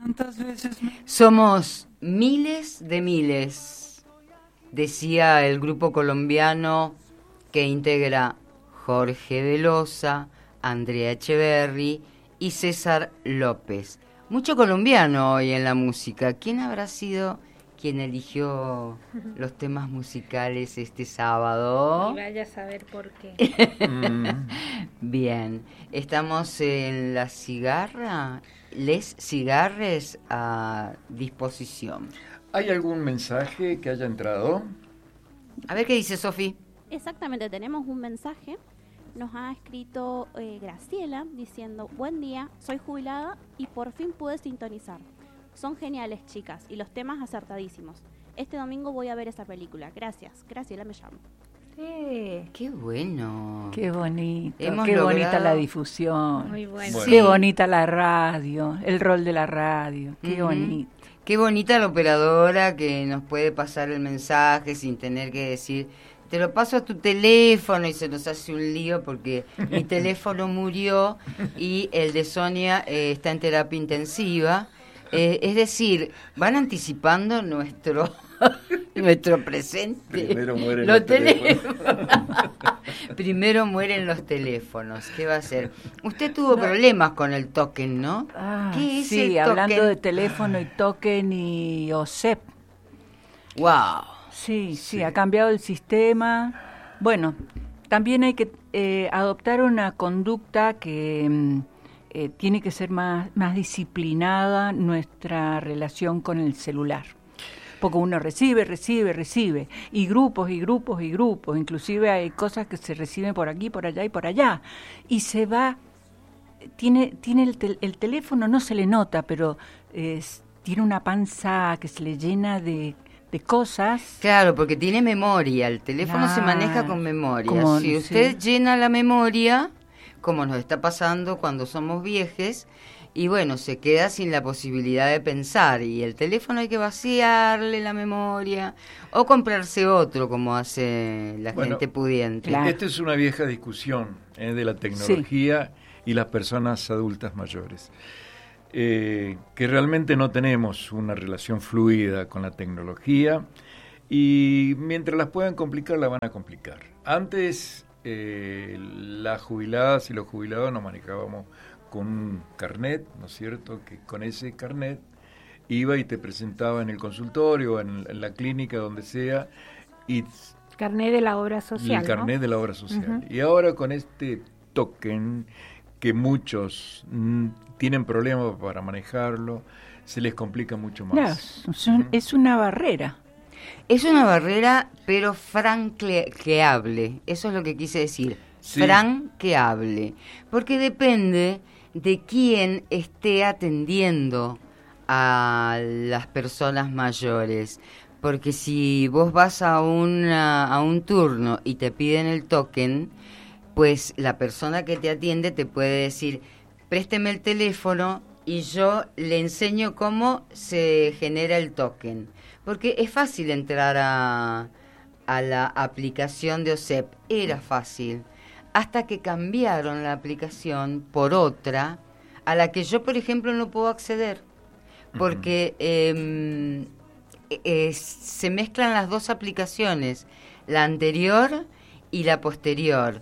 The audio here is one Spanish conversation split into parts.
Somos miles de miles, decía el grupo colombiano que integra Jorge Velosa, Andrea Echeverry y César López. Mucho colombiano hoy en la música. ¿Quién habrá sido quien eligió los temas musicales este sábado? Y vaya a saber por qué. Bien, estamos en la cigarra, les cigarres a disposición. ¿Hay algún mensaje que haya entrado? A ver qué dice Sofi. Exactamente, tenemos un mensaje. Nos ha escrito Graciela diciendo: buen día, soy jubilada y por fin pude sintonizar. Son geniales, chicas, y los temas acertadísimos. Este domingo voy a ver esa película. Gracias. Graciela me llamo. Qué bueno. Qué bonito. Hemos qué logrado... bonita la difusión. Muy bueno. Qué bonita la radio, el rol de la radio. Qué bonito. Qué bonita la operadora que nos puede pasar el mensaje sin tener que decir... Te lo paso a tu teléfono y se nos hace un lío porque mi teléfono murió y el de Sonia está en terapia intensiva. Es decir, van anticipando nuestro presente. Primero mueren los teléfonos. Primero mueren los teléfonos. ¿Qué va a hacer? Usted tuvo problemas con el token, ¿no? ¿Qué es sí, el hablando token? de teléfono y token y OSEP. ¡Wow! Sí, ha cambiado el sistema. Bueno, también hay que adoptar una conducta que tiene que ser más disciplinada nuestra relación con el celular. Porque uno recibe, y grupos, inclusive hay cosas que se reciben por aquí, por allá y por allá. Y se va, tiene el teléfono, no se le nota, pero tiene una panza que se le llena de cosas. Claro, porque tiene memoria, el teléfono se maneja con memoria. Si usted llena la memoria, como nos está pasando cuando somos viejes, y bueno, se queda sin la posibilidad de pensar, y el teléfono hay que vaciarle la memoria, o comprarse otro, como hace la gente pudiente. Claro. Esta es una vieja discusión de la tecnología y las personas adultas mayores. Que realmente no tenemos una relación fluida con la tecnología y mientras las puedan complicar, la van a complicar. Antes, las jubiladas y los jubilados nos manejábamos con un carnet, ¿no es cierto? Que con ese carnet iba y te presentaba en el consultorio, en la clínica, donde sea, y Carnet de la obra social, el carnet ¿no? de la obra social. Y ahora con este token, que muchos tienen problemas para manejarlo, se les complica mucho más. Claro, es una barrera. Es una barrera, pero franqueable. Eso es lo que quise decir. Sí. Franqueable. Porque depende de quién esté atendiendo a las personas mayores. Porque si vos vas a un turno y te piden el token, pues la persona que te atiende te puede decir: présteme el teléfono y yo le enseño cómo se genera el token. Porque es fácil entrar a la aplicación de OSEP. Era fácil. Hasta que cambiaron la aplicación por otra a la que yo, por ejemplo, no puedo acceder. Porque se mezclan las dos aplicaciones, la anterior y la posterior.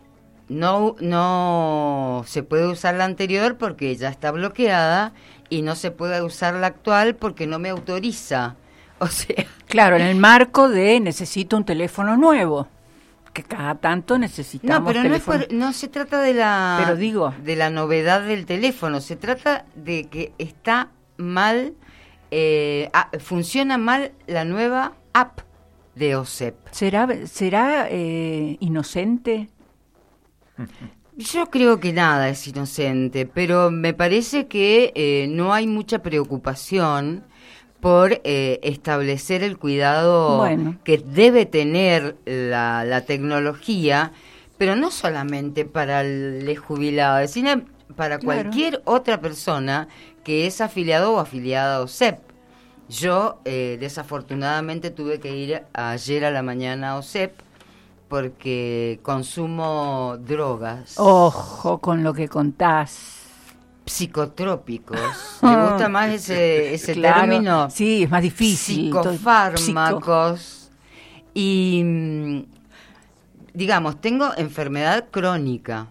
No se puede usar la anterior porque ya está bloqueada y no se puede usar la actual porque no me autoriza. O sea, claro, en el marco de necesito un teléfono nuevo, que cada tanto necesitamos. No, pero no se trata de la novedad del teléfono, se trata de que está mal, funciona mal la nueva app de OSEP. ¿Será inocente? Yo creo que nada es inocente, pero me parece que no hay mucha preocupación por establecer el cuidado que debe tener la tecnología, pero no solamente para los jubilados, sino para cualquier otra persona que es afiliado o afiliada a OSEP. Yo desafortunadamente tuve que ir ayer a la mañana a OSEP porque consumo drogas. Ojo con lo que contás. psicotrópicos. ¿Te gusta más ese claro, término? Sí, es más difícil. Psicofármacos. Y, digamos, tengo enfermedad crónica.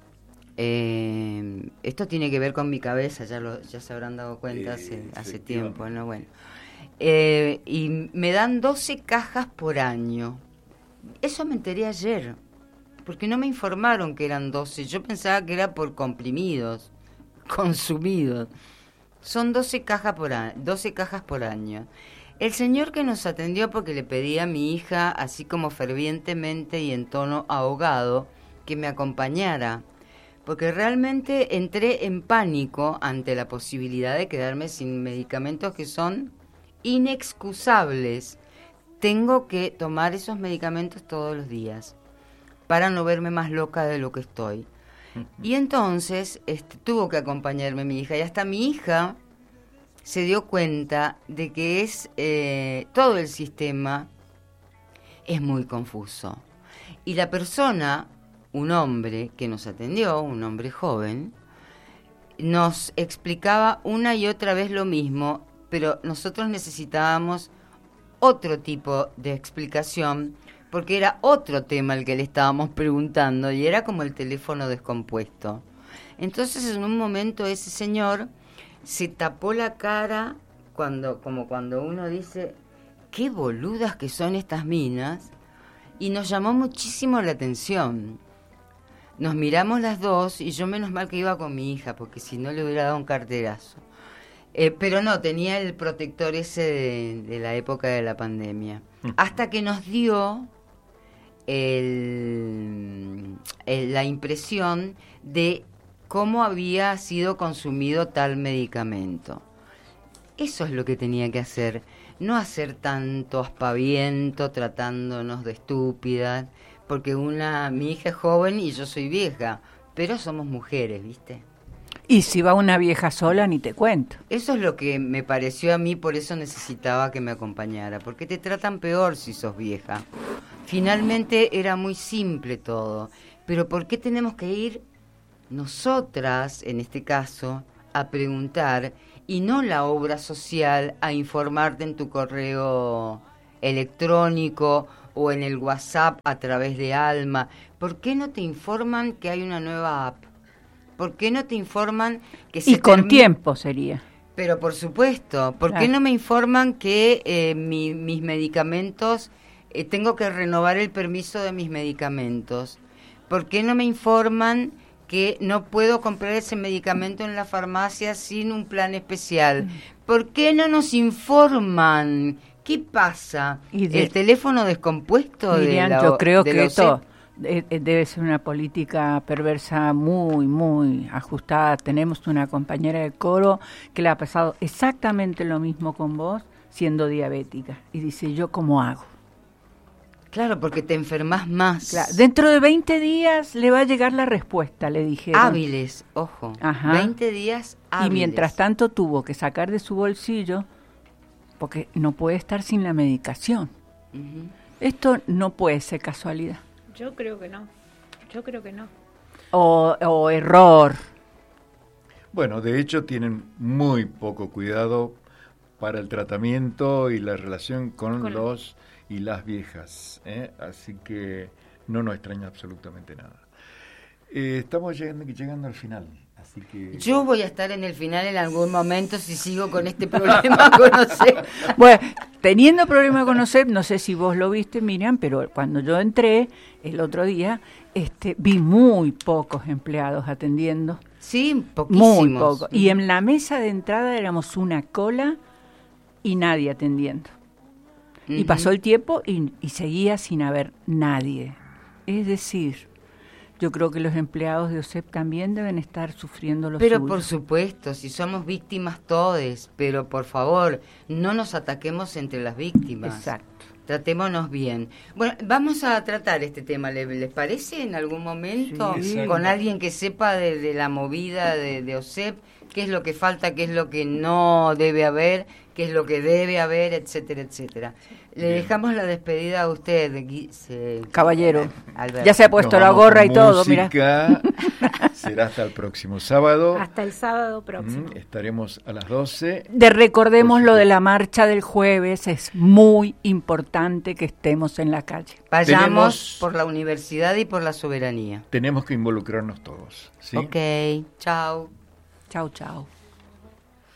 Esto tiene que ver con mi cabeza, ya se habrán dado cuenta hace tiempo, ¿no? Bueno. Y me dan 12 cajas por año. Eso me enteré ayer, porque no me informaron que eran 12. Yo pensaba que era por comprimidos consumidos. Son 12 cajas por año. El señor que nos atendió, porque le pedí a mi hija, así como fervientemente y en tono ahogado, que me acompañara, porque realmente entré en pánico ante la posibilidad de quedarme sin medicamentos que son inexcusables. Tengo que tomar esos medicamentos todos los días para no verme más loca de lo que estoy. Y entonces tuvo que acompañarme mi hija, y hasta mi hija se dio cuenta de que todo el sistema es muy confuso. Y la persona, un hombre que nos atendió, un hombre joven, nos explicaba una y otra vez lo mismo, pero nosotros necesitábamos otro tipo de explicación, porque era otro tema el que le estábamos preguntando, y era como el teléfono descompuesto. Entonces, en un momento, ese señor se tapó la cara, como cuando uno dice, qué boludas que son estas minas, y nos llamó muchísimo la atención. Nos miramos las dos, y yo menos mal que iba con mi hija, porque si no le hubiera dado un carterazo. Pero no, tenía el protector ese de la época de la pandemia. Hasta que nos dio la impresión de cómo había sido consumido tal medicamento. Eso es lo que tenía que hacer, no hacer tanto aspaviento tratándonos de estúpidas, porque mi hija es joven y yo soy vieja, pero somos mujeres, ¿viste? Y si va una vieja sola, ni te cuento. Eso es lo que me pareció a mí, por eso necesitaba que me acompañara, porque te tratan peor si sos vieja. Finalmente era muy simple todo, pero ¿por qué tenemos que ir nosotras, en este caso, a preguntar, y no la obra social a informarte en tu correo electrónico o en el WhatsApp a través de Alma? ¿Por qué no te informan que hay una nueva app? ¿Por qué no te informan que se con tiempo sería. Pero por supuesto, ¿por qué no me informan que mis medicamentos, tengo que renovar el permiso de mis medicamentos? ¿Por qué no me informan que no puedo comprar ese medicamento en la farmacia sin un plan especial? ¿Por qué no nos informan? ¿Qué pasa? ¿El teléfono descompuesto? Miriam, yo creo que esto debe ser una política perversa muy, muy ajustada. Tenemos una compañera de coro que le ha pasado exactamente lo mismo con vos, siendo diabética. Y dice, ¿yo cómo hago? Claro, porque te enfermas más. Claro, dentro de 20 días le va a llegar la respuesta, le dijeron. Hábiles, ojo. Ajá. 20 días hábiles. Y mientras tanto tuvo que sacar de su bolsillo, porque no puede estar sin la medicación. Esto no puede ser casualidad. Yo creo que no. O error. Bueno, de hecho tienen muy poco cuidado para el tratamiento y la relación con los y las viejas, así que no nos extraña absolutamente nada. Estamos llegando al final, así que... Yo voy a estar en el final en algún momento si sigo con este problema con OSEP. Bueno, teniendo problema con OSEP, no sé si vos lo viste, Miriam, pero cuando yo entré el otro día, vi muy pocos empleados atendiendo. Sí, poquísimos. Muy pocos. Y en la mesa de entrada éramos una cola y nadie atendiendo. Y pasó el tiempo y seguía sin haber nadie. Es decir, yo creo que los empleados de OSEP también deben estar sufriendo lo suyo. Pero por supuesto, si somos víctimas todes, pero por favor, no nos ataquemos entre las víctimas. Exacto. Tratémonos bien. Bueno, vamos a tratar este tema, ¿les parece? En algún momento, sí, con alguien que sepa de la movida de OSEP, qué es lo que falta, qué es lo que no debe haber, qué es lo que debe haber, etcétera, etcétera. Le dejamos la despedida a usted, caballero. Alberto. Ya se ha puesto la gorra y todo, mira. Será hasta el próximo sábado. Hasta el sábado próximo. Estaremos a las 12. Recordemos lo de la marcha del jueves, es muy importante que estemos en la calle. Vayamos por la universidad y por la soberanía. Tenemos que involucrarnos todos, ¿sí? Ok, chao. Chau, chau.